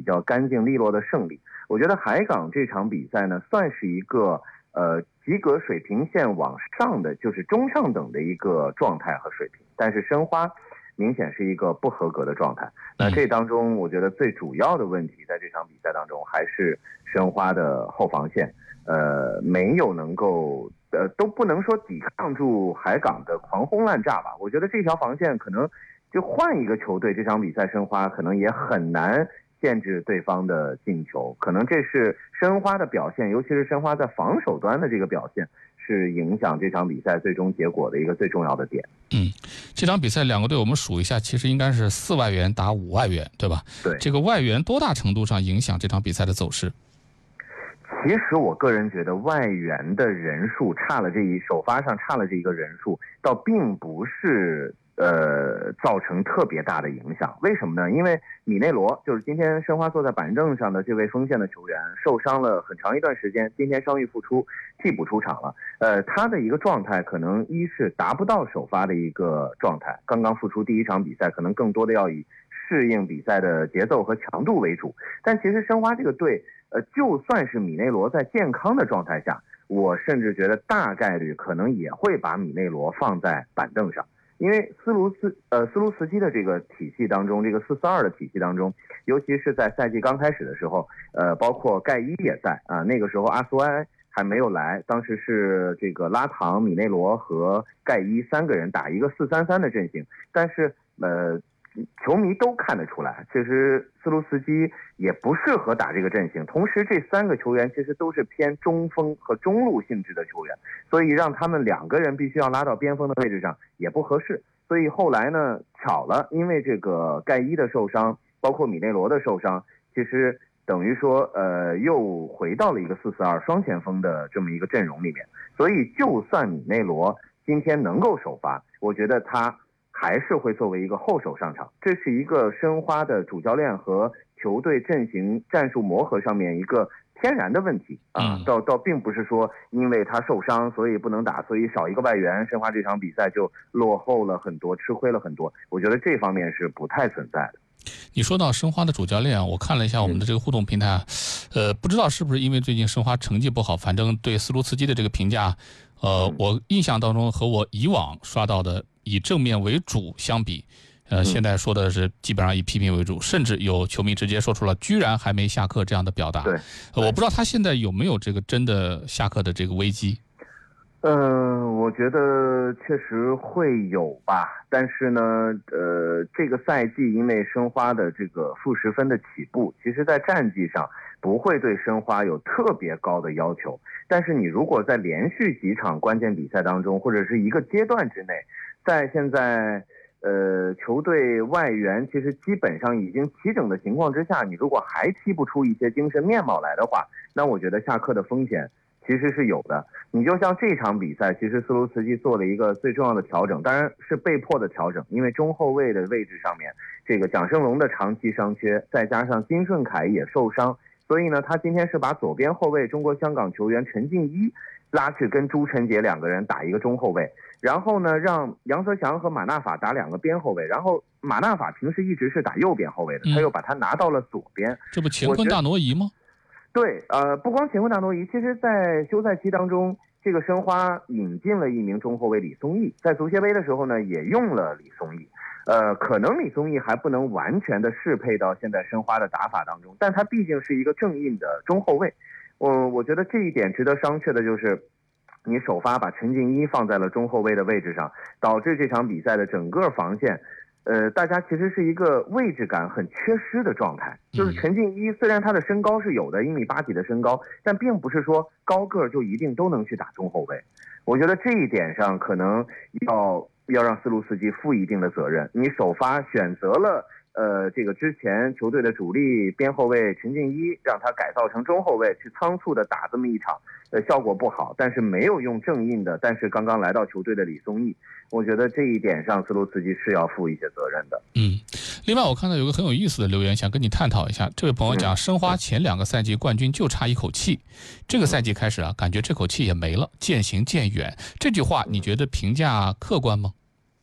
较干净利落的胜利。我觉得海港这场比赛呢，算是一个及格水平线往上的，就是中上等的一个状态和水平，但是申花明显是一个不合格的状态。那这当中我觉得最主要的问题在这场比赛当中还是申花的后防线没有能够都不能说抵抗住海港的狂轰滥炸吧。我觉得这条防线可能就换一个球队，这场比赛申花可能也很难限制对方的进球，可能这是申花的表现，尤其是申花在防守端的这个表现，是影响这场比赛最终结果的一个最重要的点。 这场比赛两个队我们数一下，其实应该是4外援打5外援，对吧？ 对， 这个外援多大程度上影响这场比赛的走势？ 其实我个人觉得外援的人数首发上差了这一个人数，倒并不是造成特别大的影响。为什么呢？因为米内罗就是今天申花坐在板凳上的这位锋线的球员受伤了很长一段时间，今天伤愈复出，替补出场了。他的一个状态可能一是达不到首发的一个状态，刚刚复出第一场比赛，可能更多的要以适应比赛的节奏和强度为主。但其实申花这个队就算是米内罗在健康的状态下，我甚至觉得大概率可能也会把米内罗放在板凳上。因为斯卢斯基的这个体系当中，这个4-4-2的体系当中，尤其是在赛季刚开始的时候，包括盖伊也在啊，那个时候阿苏埃还没有来，当时是这个拉唐、米内罗和盖伊3个人打一个4-3-3的阵型，但是球迷都看得出来，其实斯卢斯基也不适合打这个阵型。同时，这3个球员其实都是偏中锋和中路性质的球员，所以让他们2个人必须要拉到边锋的位置上也不合适。所以后来呢，巧了，因为这个盖伊的受伤，包括米内罗的受伤，其实等于说又回到了一个4-4-2双前锋的这么一个阵容里面。所以就算米内罗今天能够首发，我觉得他还是会作为一个后手上场，这是一个申花的主教练和球队阵型战术磨合上面一个天然的问题啊，倒并不是说因为他受伤所以不能打，所以少一个外援，申花这场比赛就落后了很多，吃亏了很多。我觉得这方面是不太存在的。 你说到申花的主教练，我看了一下我们的这个互动平台，不知道是不是因为最近申花成绩不好，反正对斯卢茨基的这个评价，我印象当中和我以往刷到的以正面为主相比，现在说的是基本上以批评为主，甚至有球迷直接说出了居然还没下课这样的表达。 对， 我不知道他现在有没有这个真的下课的这个危机。 我觉得确实会有吧，但是呢，这个赛季因为申花的这个负10分的起步，其实在战绩上不会对申花有特别高的要求，但是你如果在连续几场关键比赛当中，或者是一个阶段之内，在现在球队外援其实基本上已经齐整的情况之下，你如果还踢不出一些精神面貌来的话，那我觉得下课的风险其实是有的。你就像这场比赛，其实斯卢茨基做了一个最重要的调整，当然是被迫的调整，因为中后卫的位置上面，这个蒋胜龙的长期伤缺，再加上金顺凯也受伤，所以呢，他今天是把左边后卫中国香港球员陈静一拉去跟朱晨杰2个人打一个中后卫，然后呢，让杨泽强和马纳法打2个边后卫，然后马纳法平时一直是打右边后卫的，他又把他拿到了左边， 这不乾坤大挪移吗？ 对，不光乾坤大挪移，其实在休赛期当中，这个申花引进了一名中后卫李松义，在足协杯的时候呢，也用了李松义。可能李松义还不能完全的适配到现在申花的打法当中，但他毕竟是一个正印的中后卫。我觉得这一点值得商榷的就是，你首发把陈静一放在了中后卫的位置上，导致这场比赛的整个防线大家其实是一个位置感很缺失的状态。就是陈静一虽然他的身高是有的，1.8米几的身高，但并不是说高个就一定都能去打中后卫。我觉得这一点上可能要让斯卢茨基负一定的责任。你首发选择了这个之前球队的主力边后卫陈静一，让他改造成中后卫，去仓促的打这么一场，效果不好，但是没有用正印的，但是刚刚来到球队的李松义，我觉得这一点上斯卢茨基是要负一些责任的。 另外我看到有个很有意思的留言，想跟你探讨一下。这位朋友讲，申花前2个赛季冠军就差一口气，这个赛季开始啊，感觉这口气也没了，渐行渐远。这句话你觉得评价客观吗？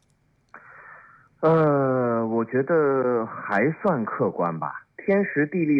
我觉得还算客观吧，天时地利